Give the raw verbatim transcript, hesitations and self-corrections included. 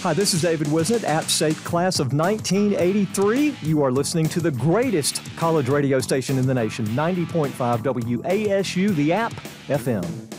Hi, this is David Wisnett, App State Class of nineteen eighty-three. You are listening to the greatest college radio station in the nation, ninety point five W A S U, the App F M.